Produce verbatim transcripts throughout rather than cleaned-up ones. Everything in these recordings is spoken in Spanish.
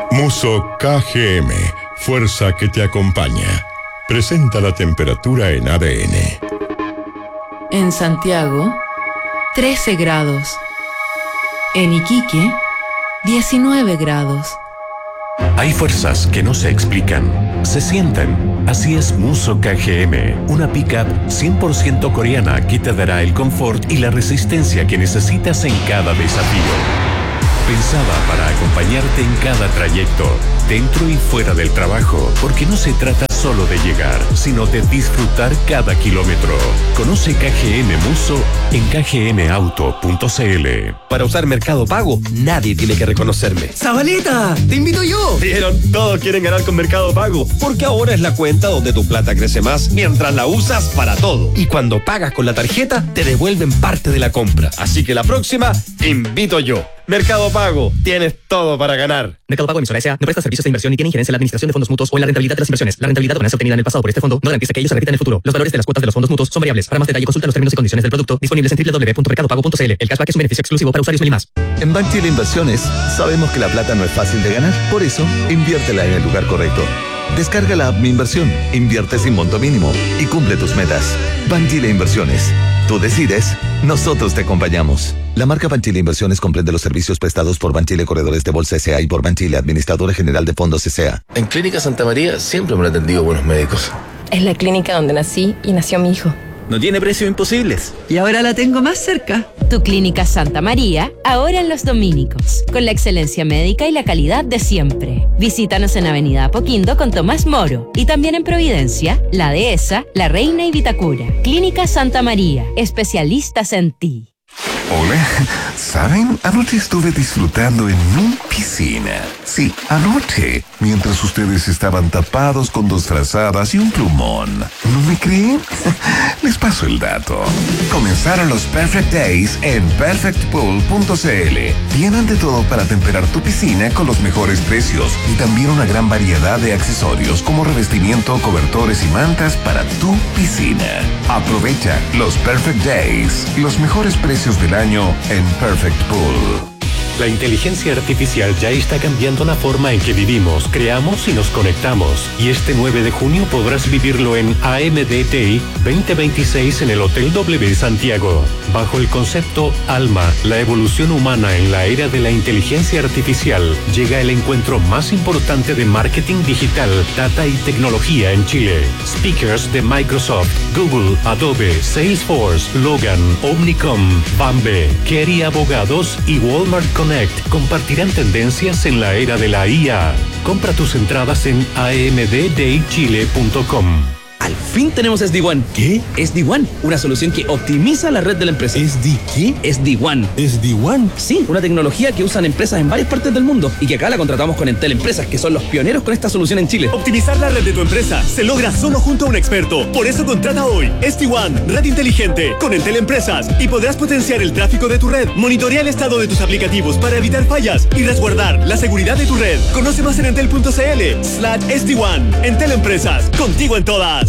Muso K G M, fuerza que te acompaña. Presenta la temperatura en A D N. En Santiago, trece grados. En Iquique, diecinueve grados. Hay fuerzas que no se explican, se sienten. Así es Muso K G M, una pickup cien por ciento coreana que te dará el confort y la resistencia que necesitas en cada desafío. Pensada para acompañarte en cada trayecto, dentro y fuera del trabajo, porque no se trata solo de llegar, sino de disfrutar cada kilómetro. Conoce K G M Muso en k g m auto punto c l. Para usar Mercado Pago, nadie tiene que reconocerme. ¡Zabaleta! ¡Te invito yo! ¿Vieron? Todos quieren ganar con Mercado Pago, porque ahora es la cuenta donde tu plata crece más mientras la usas para todo. Y cuando pagas con la tarjeta, te devuelven parte de la compra. Así que la próxima, te invito yo. Mercado Pago, tienes todo para ganar. Mercado Pago Emisora S A no presta servicios de inversión ni tiene injerencia en la administración de fondos mutuos o en la rentabilidad de las inversiones. La rentabilidad o ganancia obtenida en el pasado por este fondo no garantiza que ellos se repitan en el futuro. Los valores de las cuotas de los fondos mutuos son variables. Para más detalle consulta los términos y condiciones del producto disponibles en doble u doble u doble u punto mercado pago punto c l. El cashback es un beneficio exclusivo para usuarios Melimas. En Banchile Inversiones sabemos que la plata no es fácil de ganar. Por eso, inviértela en el lugar correcto. Descarga la app Mi Inversión, invierte sin monto mínimo y cumple tus metas. Banchile Inversiones. Tú decides, nosotros te acompañamos. La marca Banchile Inversiones comprende los servicios prestados por Banchile Corredores de Bolsa S A y por Banchile Administradora General de Fondos S A. En Clínica Santa María siempre me han atendido buenos médicos. Es la clínica donde nací y nació mi hijo. No tiene precios imposibles. Y ahora la tengo más cerca. Tu Clínica Santa María, ahora en Los Dominicos, con la excelencia médica y la calidad de siempre. Visítanos en Avenida Apoquindo con Tomás Moro y también en Providencia, La Dehesa, La Reina y Vitacura. Clínica Santa María, especialistas en ti. Hola, ¿saben? Anoche estuve disfrutando en mi piscina. Sí, anoche, mientras ustedes estaban tapados con dos frazadas y un plumón. ¿No me creen? Les paso el dato. Comenzaron los Perfect Days en perfect pool punto c l. Tienen de todo para temperar tu piscina con los mejores precios y también una gran variedad de accesorios como revestimiento, cobertores y mantas para tu piscina. Aprovecha los Perfect Days, los mejores precios del año en Perfect Pool. La inteligencia artificial ya está cambiando la forma en que vivimos, creamos y nos conectamos. Y este nueve de junio podrás vivirlo en A M D T I veinte veintiséis en el Hotel W Santiago. Bajo el concepto Alma, la evolución humana en la era de la inteligencia artificial, llega el encuentro más importante de marketing digital, data y tecnología en Chile. Speakers de Microsoft, Google, Adobe, Salesforce, Logan, Omnicom, Bambe, Kerry Abogados y Walmart Connect compartirán tendencias en la era de la I A. Compra tus entradas en a m d day chile punto com. Al fin tenemos S D ONE. ¿Qué? S D ONE, una solución que optimiza la red de la empresa. ¿S D qué? S D ONE. ¿S D ONE? Sí, una tecnología que usan empresas en varias partes del mundo y que acá la contratamos con Entel Empresas, que son los pioneros con esta solución en Chile. Optimizar la red de tu empresa se logra solo junto a un experto. Por eso contrata hoy S D ONE, red inteligente, con Entel Empresas y podrás potenciar el tráfico de tu red. Monitorea el estado de tus aplicativos para evitar fallas y resguardar la seguridad de tu red. Conoce más en entel punto c l slash S D ONE. Entel Empresas, contigo en todas.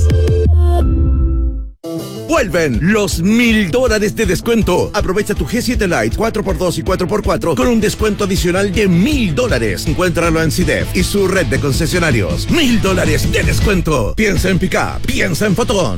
Vuelven los mil dólares de descuento. Aprovecha tu G siete Lite cuatro por dos y cuatro por cuatro con un descuento adicional de mil dólares. Encuéntralo en C I D E F y su red de concesionarios. Mil dólares de descuento. Piensa en Pickup, piensa en Fotón.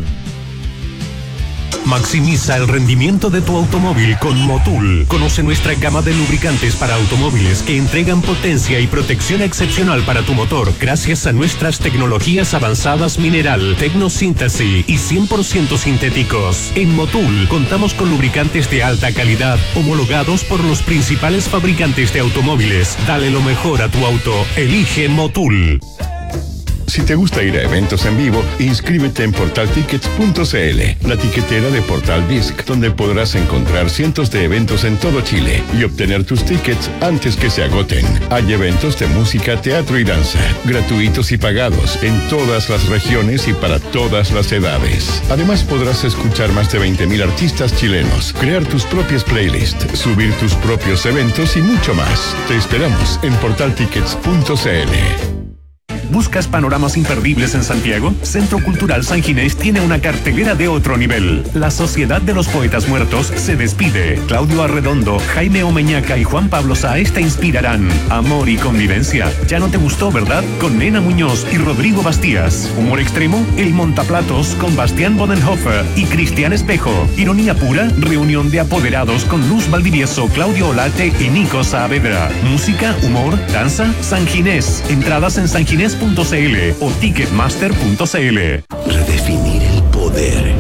Maximiza el rendimiento de tu automóvil con Motul. Conoce nuestra gama de lubricantes para automóviles que entregan potencia y protección excepcional para tu motor gracias a nuestras tecnologías avanzadas mineral, tecnosíntesis y cien por ciento sintéticos. En Motul contamos con lubricantes de alta calidad homologados por los principales fabricantes de automóviles. Dale lo mejor a tu auto. Elige Motul. Si te gusta ir a eventos en vivo, inscríbete en portal tickets punto c l, la tiquetera de Portal Disc, donde podrás encontrar cientos de eventos en todo Chile y obtener tus tickets antes que se agoten. Hay eventos de música, teatro y danza, gratuitos y pagados, en todas las regiones y para todas las edades. Además, podrás escuchar más de veinte mil artistas chilenos, crear tus propias playlists, subir tus propios eventos y mucho más. Te esperamos en portal tickets punto c l. ¿Buscas panoramas imperdibles en Santiago? Centro Cultural San Ginés tiene una cartelera de otro nivel. La Sociedad de los Poetas Muertos se despide. Claudio Arredondo, Jaime Omeñaca y Juan Pablo Sáez te inspirarán. Amor y convivencia. Ya no te gustó, ¿verdad? Con Nena Muñoz y Rodrigo Bastías. Humor extremo, El Montaplatos con Bastián Bodenhofer y Cristian Espejo. Ironía pura, reunión de apoderados con Luz Valdivieso, Claudio Olate y Nico Saavedra. Música, humor, danza, San Ginés. Entradas en sanginés punto c l o ticketmaster punto c l. Redefinir el poder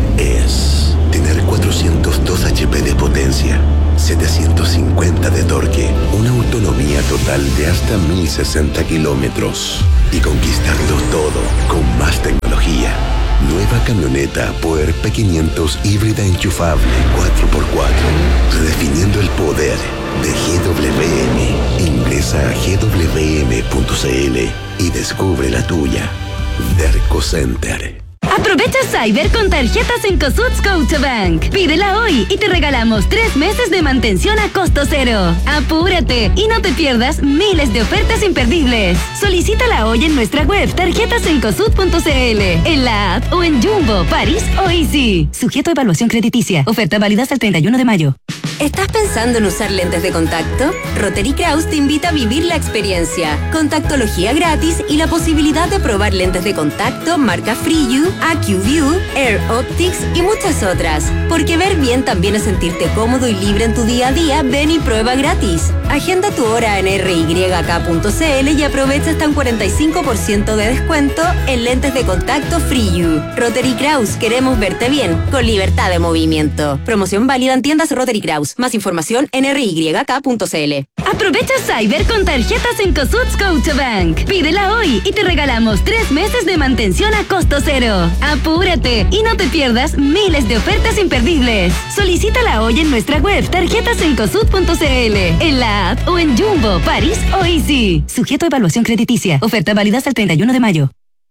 es tener cuatrocientos dos HP de potencia, setecientos cincuenta de torque, una autonomía total de hasta mil sesenta kilómetros y conquistarlo todo con más tecnología. Nueva camioneta Power P quinientos híbrida enchufable cuatro por cuatro, redefiniendo el poder de G W M. Ingresa a g w m punto c l y descubre la tuya. Derco Center. Aprovecha Cyber con tarjetas en Cencosud Scotiabank. Pídela hoy y te regalamos tres meses de mantención a costo cero. Apúrate y no te pierdas miles de ofertas imperdibles. Solicítala hoy en nuestra web tarjetas cencosud punto c l, en la app o en Jumbo, París o Easy. Sujeto a evaluación crediticia. Oferta válida hasta el treinta y uno de mayo. ¿Estás pensando en usar lentes de contacto? Rotary Kraus te invita a vivir la experiencia. Contactología gratis y la posibilidad de probar lentes de contacto marca FreeU, AcuView, Air Optics y muchas otras. Porque ver bien también es sentirte cómodo y libre en tu día a día. Ven y prueba gratis. Agenda tu hora en r y k punto c l y aprovecha hasta un cuarenta y cinco por ciento de descuento en lentes de contacto FreeU. Rotary Kraus, queremos verte bien, con libertad de movimiento. Promoción válida en tiendas Rotary Kraus. Más información en r y k punto c l. Aprovecha Cyber con tarjetas en Cencosud Scotiabank. Pídela hoy y te regalamos tres meses de mantención a costo cero. Apúrate y no te pierdas miles de ofertas imperdibles. Solicítala hoy en nuestra web tarjetas cencosud punto c l, en la app o en Jumbo, París o Easy. Sujeto a evaluación crediticia. Oferta válida hasta el treinta y uno de mayo.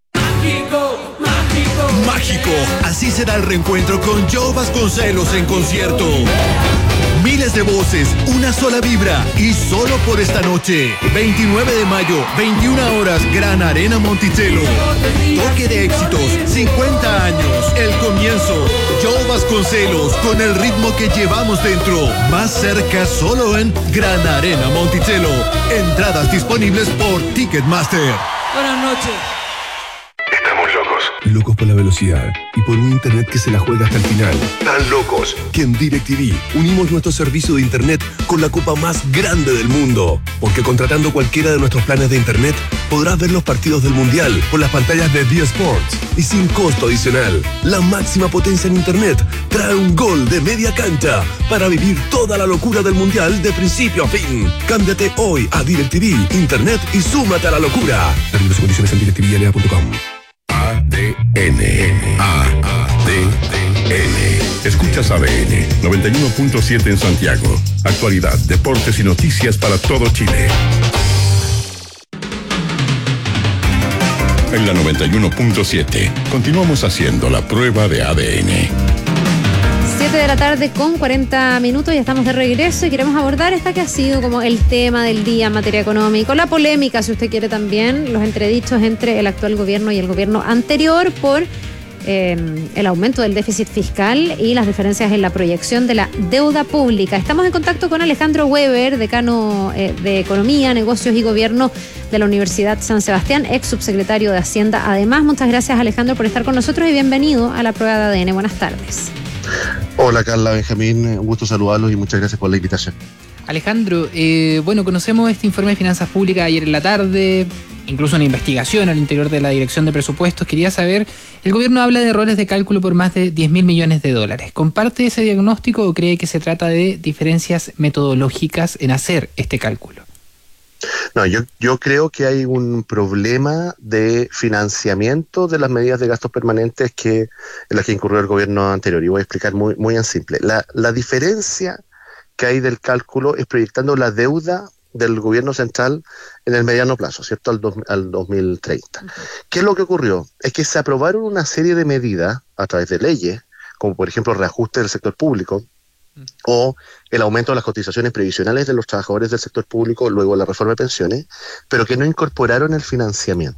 Mágico, mágico, mágico. Así será el reencuentro con Joe Vasconcelos en concierto. Miles de voces, una sola vibra y solo por esta noche. veintinueve de mayo, veintiuna horas, Gran Arena Monticello. Toque de éxitos, cincuenta años, el comienzo. Joe Vasconcelos con el ritmo que llevamos dentro. Más cerca solo en Gran Arena Monticello. Entradas disponibles por Ticketmaster. Buenas noches. Estamos locos. Locos por la velocidad y por un internet que se la juega hasta el final. Tan locos que en DirecTV unimos nuestro servicio de internet con la copa más grande del mundo. Porque contratando cualquiera de nuestros planes de internet podrás ver los partidos del Mundial por las pantallas de D Sports y sin costo adicional. La máxima potencia en internet trae un gol de media cancha para vivir toda la locura del Mundial de principio a fin. Cámbiate hoy a DirecTV Internet y súmate a la locura. Términos y condiciones en directividad punto com. A D N. A D N. Escuchas A D N noventa y uno punto siete en Santiago. Actualidad, deportes y noticias para todo Chile. En la noventa y uno punto siete continuamos haciendo la prueba de A D N. siete de la tarde con cuarenta minutos, ya estamos de regreso y queremos abordar esta que ha sido como el tema del día en materia económica, la polémica, si usted quiere también, los entredichos entre el actual gobierno y el gobierno anterior por eh, el aumento del déficit fiscal y las diferencias en la proyección de la deuda pública. Estamos en contacto con Alejandro Weber, decano eh, de Economía, Negocios y Gobierno de la Universidad San Sebastián, ex subsecretario de Hacienda. Además, muchas gracias, Alejandro, por estar con nosotros y bienvenido a la prueba de A D N. Buenas tardes. Hola Carla, Benjamín, un gusto saludarlos y muchas gracias por la invitación. Alejandro, eh, bueno, conocemos este informe de finanzas públicas ayer en la tarde, incluso una investigación al interior de la Dirección de Presupuestos. Quería saber, el gobierno habla de errores de cálculo por más de diez mil millones de dólares. ¿Comparte ese diagnóstico o cree que se trata de diferencias metodológicas en hacer este cálculo? No, yo, yo creo que hay un problema de financiamiento de las medidas de gastos permanentes que, en las que incurrió el gobierno anterior. Y voy a explicar muy, muy en simple. La, la diferencia que hay del cálculo es proyectando la deuda del gobierno central en el mediano plazo, ¿cierto? Al, dos, al dos mil treinta. Uh-huh. ¿Qué es lo que ocurrió? Es que se aprobaron una serie de medidas a través de leyes, como por ejemplo el reajuste del sector público, o el aumento de las cotizaciones previsionales de los trabajadores del sector público luego de la reforma de pensiones, pero que no incorporaron el financiamiento.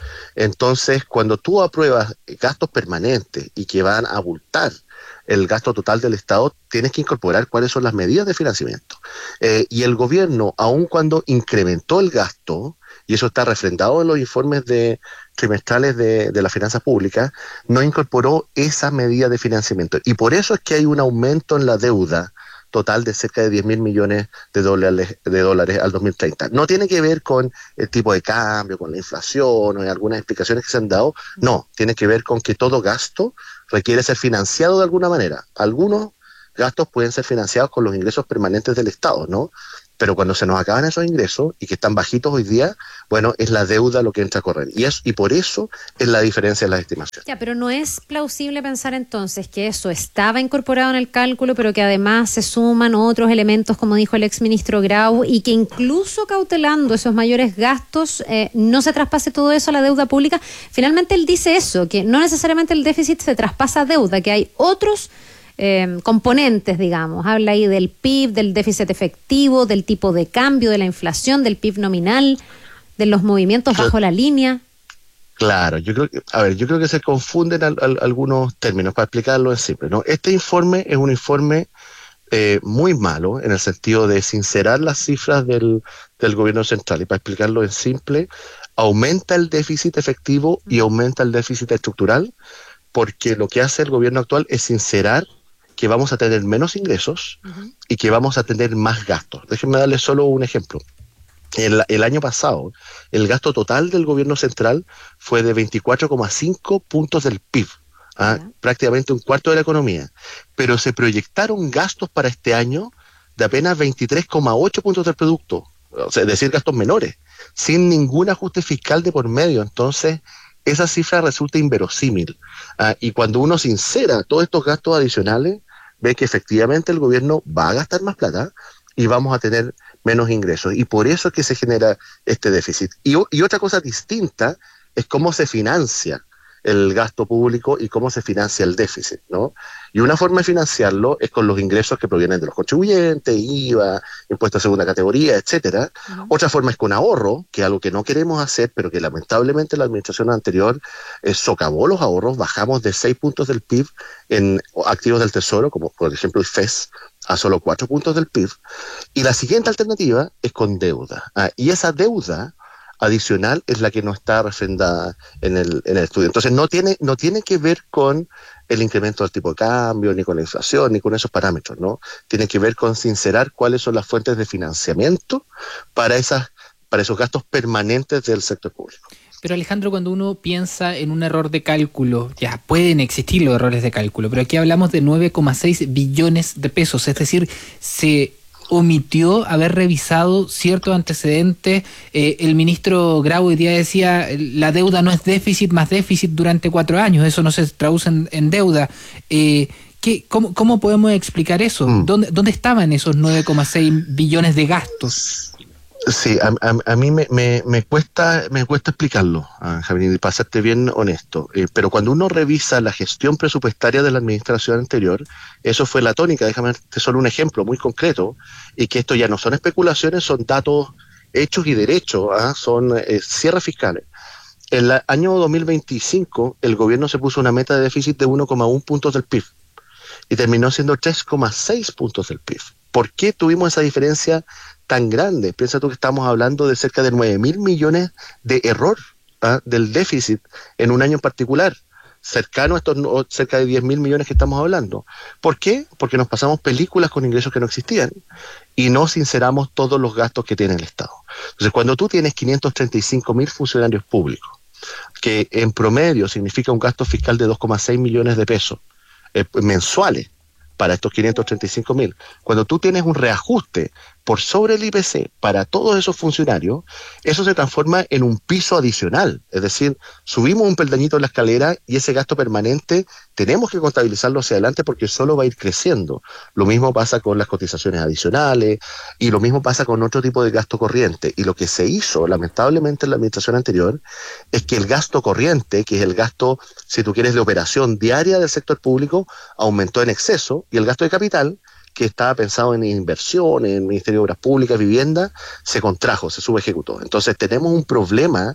Entonces, cuando tú apruebas gastos permanentes y que van a abultar el gasto total del Estado, tienes que incorporar cuáles son las medidas de financiamiento. Eh, y el gobierno, aun cuando incrementó el gasto, y eso está refrendado en los informes de trimestrales de, de las finanzas públicas, no incorporó esa medida de financiamiento. Y por eso es que hay un aumento en la deuda total de cerca de diez mil millones de dólares, de dólares al dos mil treinta. No tiene que ver con el tipo de cambio, con la inflación o algunas explicaciones que se han dado. No, tiene que ver con que todo gasto requiere ser financiado de alguna manera. Algunos gastos pueden ser financiados con los ingresos permanentes del Estado, ¿no? Pero cuando se nos acaban esos ingresos y que están bajitos hoy día, bueno, es la deuda lo que entra a correr. Y, es, y por eso es la diferencia en las estimaciones. Ya, pero no es plausible pensar entonces que eso estaba incorporado en el cálculo, pero que además se suman otros elementos, como dijo el exministro Grau, y que incluso cautelando esos mayores gastos, eh, no se traspase todo eso a la deuda pública. Finalmente él dice eso, que no necesariamente el déficit se traspasa a deuda, que hay otros Eh, componentes, digamos. Habla ahí del P I B, del déficit efectivo, del tipo de cambio, de la inflación, del P I B nominal, de los movimientos bajo la línea. Claro, yo creo que, a ver, yo creo que se confunden al, al, algunos términos, para explicarlo en simple, ¿no? Este informe es un informe eh, muy malo, en el sentido de sincerar las cifras del, del gobierno central, y para explicarlo en simple, aumenta el déficit efectivo y aumenta el déficit estructural, porque lo que hace el gobierno actual es sincerar que vamos a tener menos ingresos uh-huh. y que vamos a tener más gastos. Déjenme darles solo un ejemplo. El, el año pasado, el gasto total del gobierno central fue de veinticuatro coma cinco puntos del P I B, ¿ah? uh-huh. prácticamente un cuarto de la economía, pero se proyectaron gastos para este año de apenas veintitrés coma ocho puntos del producto, o sea, es decir, gastos menores, sin ningún ajuste fiscal de por medio. Entonces, esa cifra resulta inverosímil. Ah, y cuando uno sincera todos estos gastos adicionales, ve que efectivamente el gobierno va a gastar más plata y vamos a tener menos ingresos. Y por eso es que se genera este déficit. Y, y otra cosa distinta es cómo se financia el gasto público y cómo se financia el déficit, ¿no? Y una forma de financiarlo es con los ingresos que provienen de los contribuyentes, I V A, impuestos de segunda categoría, etcétera. Uh-huh. Otra forma es con ahorro, que es algo que no queremos hacer, pero que lamentablemente la administración anterior eh, socavó los ahorros. Bajamos de seis puntos del P I B en activos del Tesoro, como por ejemplo el F E S, a solo cuatro puntos del P I B. Y la siguiente alternativa es con deuda. Ah, y esa deuda adicional es la que no está refrendada en el, en el estudio. Entonces no tiene, no tiene que ver con el incremento del tipo de cambio, ni con la inflación, ni con esos parámetros, ¿no? Tiene que ver con sincerar cuáles son las fuentes de financiamiento para esas, para esos gastos permanentes del sector público. Pero Alejandro, cuando uno piensa en un error de cálculo, ya pueden existir los errores de cálculo, pero aquí hablamos de nueve coma seis billones de pesos, es decir, se omitió haber revisado ciertos antecedentes. Eh, el ministro Grau hoy día decía, la deuda no es déficit más déficit durante cuatro años, eso no se traduce en, en deuda. Eh, ¿qué, cómo, ¿Cómo podemos explicar eso? Mm. ¿Dónde, ¿Dónde estaban esos nueve coma seis billones de gastos? Sí, a, a, a mí me, me, me cuesta me cuesta explicarlo, Javier, para serte bien honesto. Eh, pero cuando uno revisa la gestión presupuestaria de la administración anterior, eso fue la tónica. Déjame darte solo un ejemplo muy concreto, y que esto ya no son especulaciones, son datos hechos y derechos, ¿ah? son eh, cierres fiscales. En el año dos mil veinticinco, el gobierno se puso una meta de déficit de uno coma uno puntos del P I B y terminó siendo tres coma seis puntos del P I B. ¿Por qué tuvimos esa diferencia tan grande? Piensa tú que estamos hablando de cerca de nueve mil millones de error, ¿ah? del déficit en un año en particular, cercano a estos no, cerca de diez mil millones que estamos hablando. ¿Por qué? Porque nos pasamos películas con ingresos que no existían y no sinceramos todos los gastos que tiene el Estado. Entonces, cuando tú tienes quinientos treinta y cinco mil funcionarios públicos, que en promedio significa un gasto fiscal de dos coma seis millones de pesos eh, mensuales para estos quinientos treinta y cinco mil, cuando tú tienes un reajuste por sobre el I P C para todos esos funcionarios, eso se transforma en un piso adicional. Es decir, subimos un peldañito en la escalera y ese gasto permanente tenemos que contabilizarlo hacia adelante porque solo va a ir creciendo. Lo mismo pasa con las cotizaciones adicionales y lo mismo pasa con otro tipo de gasto corriente. Y lo que se hizo, lamentablemente, en la administración anterior es que el gasto corriente, que es el gasto, si tú quieres, de operación diaria del sector público, aumentó en exceso, y el gasto de capital, que estaba pensado en inversión, en el Ministerio de Obras Públicas, Vivienda, se contrajo, se subejecutó. Entonces tenemos un problema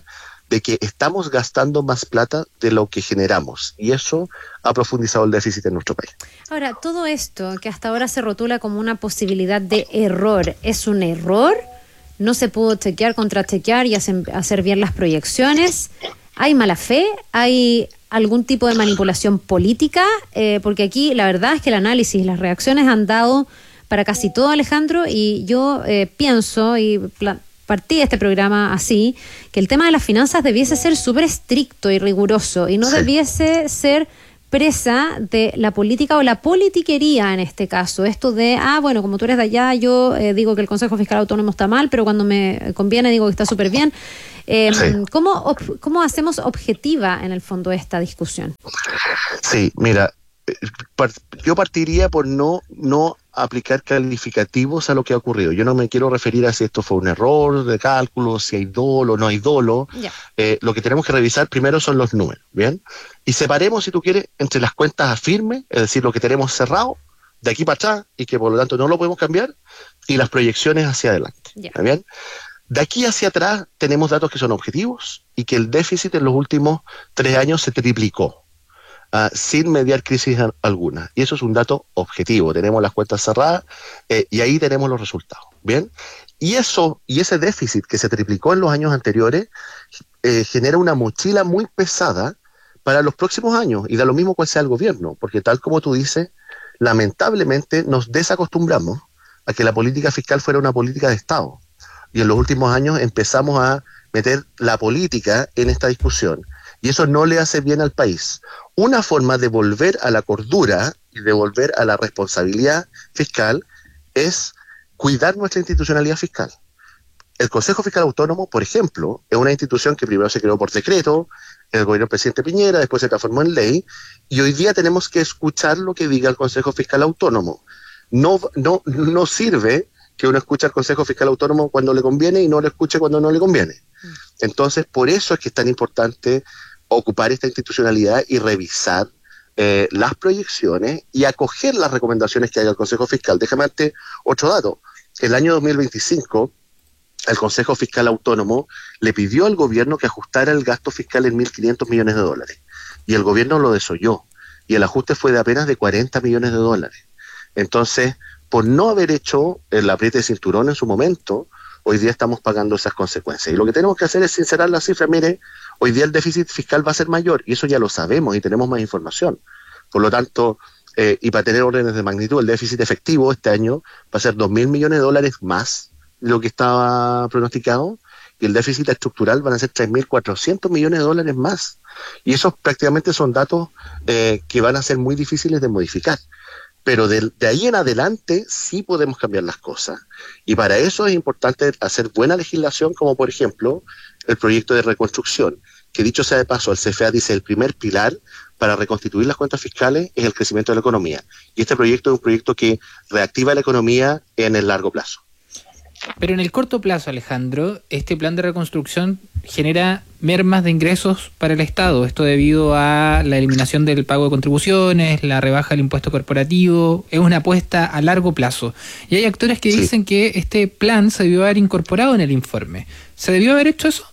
de que estamos gastando más plata de lo que generamos, y eso ha profundizado el déficit en nuestro país. Ahora, todo esto que hasta ahora se rotula como una posibilidad de error, ¿es un error? ¿No se pudo chequear, contrachequear y hacer, hacer bien las proyecciones? ¿Hay mala fe? ¿Hay algún tipo de manipulación política? Eh, porque aquí la verdad es que el análisis, las reacciones han dado para casi todo, Alejandro, y yo eh, pienso y pla- partí este programa así, que el tema de las finanzas debiese ser súper estricto y riguroso y no sí. debiese ser presa de la política o la politiquería en este caso. Esto de, ah, bueno, como tú eres de allá, yo eh, digo que el Consejo Fiscal Autónomo está mal, pero cuando me conviene digo que está súper bien. Eh, sí. ¿cómo, ob- ¿Cómo hacemos objetiva en el fondo esta discusión? Sí, mira, yo partiría por no, no aplicar calificativos a lo que ha ocurrido. Yo no me quiero referir a si esto fue un error de cálculo, si hay dolo o no hay dolo. Yeah. Eh, lo que tenemos que revisar primero son los números, ¿bien? Y separemos, si tú quieres, entre las cuentas a firme, es decir, lo que tenemos cerrado, de aquí para atrás, y que por lo tanto no lo podemos cambiar, y las proyecciones hacia adelante, yeah. ¿está bien? De aquí hacia atrás tenemos datos que son objetivos y que el déficit en los últimos tres años se triplicó. Uh, sin mediar crisis alguna. Y eso es un dato objetivo. Tenemos las cuentas cerradas eh, y ahí tenemos los resultados. ¿Bien? Y eso, y ese déficit que se triplicó en los años anteriores eh, genera una mochila muy pesada para los próximos años, y da lo mismo cuál sea el gobierno, porque tal como tú dices, lamentablemente nos desacostumbramos a que la política fiscal fuera una política de Estado. Y en los últimos años empezamos a meter la política en esta discusión. Y eso no le hace bien al país. Una forma de volver a la cordura y de volver a la responsabilidad fiscal es cuidar nuestra institucionalidad fiscal. El Consejo Fiscal Autónomo, por ejemplo, es una institución que primero se creó por decreto, en el gobierno del presidente Piñera, después se transformó en ley, y hoy día tenemos que escuchar lo que diga el Consejo Fiscal Autónomo. No, no, no sirve que uno escuche al Consejo Fiscal Autónomo cuando le conviene y no lo escuche cuando no le conviene. Entonces, por eso es que es tan importante ocupar esta institucionalidad y revisar eh, las proyecciones y acoger las recomendaciones que haga el Consejo Fiscal. Déjame darte otro dato. El año dos mil veinticinco, el Consejo Fiscal Autónomo le pidió al gobierno que ajustara el gasto fiscal en mil quinientos millones de dólares. Y el gobierno lo desoyó. Y el ajuste fue de apenas de cuarenta millones de dólares. Entonces, por no haber hecho el apriete de cinturón en su momento, hoy día estamos pagando esas consecuencias. Y lo que tenemos que hacer es sincerar las cifras. Mire, hoy día el déficit fiscal va a ser mayor, y eso ya lo sabemos y tenemos más información. Por lo tanto, eh, y para tener órdenes de magnitud, el déficit efectivo este año va a ser dos mil millones de dólares más de lo que estaba pronosticado, y el déficit estructural van a ser tres mil cuatrocientos millones de dólares más. Y esos prácticamente son datos eh, que van a ser muy difíciles de modificar. Pero de, de ahí en adelante sí podemos cambiar las cosas. Y para eso es importante hacer buena legislación, como por ejemplo el proyecto de reconstrucción, que dicho sea de paso, el C F A dice el primer pilar para reconstituir las cuentas fiscales es el crecimiento de la economía. Y este proyecto es un proyecto que reactiva la economía en el largo plazo. Pero en el corto plazo, Alejandro, este plan de reconstrucción genera mermas de ingresos para el Estado. Esto debido a la eliminación del pago de contribuciones, la rebaja del impuesto corporativo. Es una apuesta a largo plazo. Y hay actores que sí. dicen que este plan se debió haber incorporado en el informe. ¿Se debió haber hecho eso?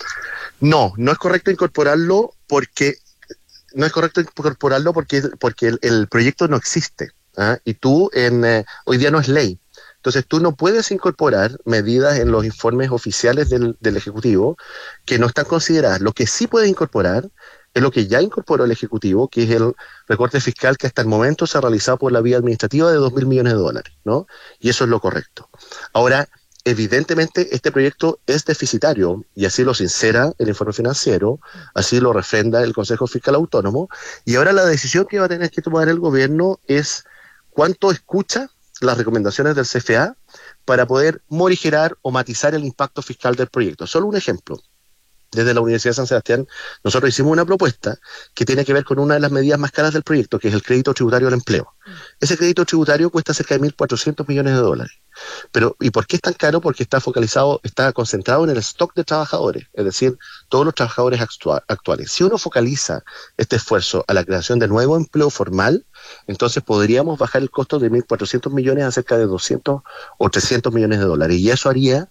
No, no es correcto incorporarlo porque no es correcto incorporarlo porque, porque el, el proyecto no existe. ¿ah? Y tú en eh, hoy día no es ley. Entonces tú no puedes incorporar medidas en los informes oficiales del, del Ejecutivo que no están consideradas. Lo que sí puedes incorporar es lo que ya incorporó el Ejecutivo, que es el recorte fiscal que hasta el momento se ha realizado por la vía administrativa de dos mil millones de dólares, ¿no? Y eso es lo correcto. Ahora, evidentemente este proyecto es deficitario, y así lo sincera el informe financiero, así lo refrenda el Consejo Fiscal Autónomo, y ahora la decisión que va a tener que tomar el gobierno es cuánto escucha las recomendaciones del C F A para poder morigerar o matizar el impacto fiscal del proyecto. Solo un ejemplo. Desde la Universidad de San Sebastián nosotros hicimos una propuesta que tiene que ver con una de las medidas más caras del proyecto, que es el crédito tributario al empleo. Ese crédito tributario cuesta cerca de mil cuatrocientos millones de dólares. Pero, ¿y por qué es tan caro? Porque está focalizado, está concentrado en el stock de trabajadores, es decir, todos los trabajadores actua- actuales. Si uno focaliza este esfuerzo a la creación de nuevo empleo formal, entonces podríamos bajar el costo de mil cuatrocientos millones a cerca de doscientos o trescientos millones de dólares. Y eso haría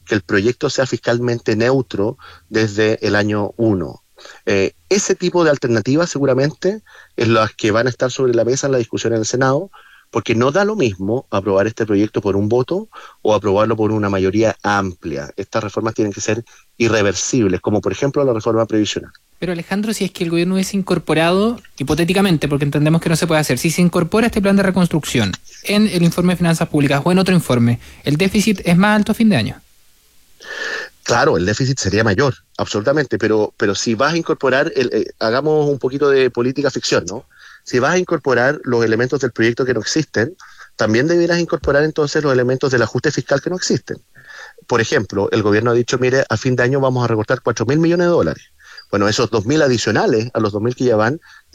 que el proyecto sea fiscalmente neutro desde el año uno. Eh, ese tipo de alternativas seguramente es las que van a estar sobre la mesa en la discusión en el Senado, porque no da lo mismo aprobar este proyecto por un voto o aprobarlo por una mayoría amplia. Estas reformas tienen que ser irreversibles, como por ejemplo la reforma previsional. Pero Alejandro, si es que el gobierno hubiese incorporado, hipotéticamente, porque entendemos que no se puede hacer, si se incorpora este plan de reconstrucción en el informe de finanzas públicas o en otro informe, ¿el déficit es más alto a fin de año? Claro, el déficit sería mayor, absolutamente, pero, pero si vas a incorporar, el, eh, hagamos un poquito de política ficción, ¿no? Si vas a incorporar los elementos del proyecto que no existen, también deberás incorporar entonces los elementos del ajuste fiscal que no existen. Por ejemplo, el gobierno ha dicho, mire, a fin de año vamos a recortar cuatro mil millones de dólares. Bueno, esos dos mil adicionales a los dos mil que ya van,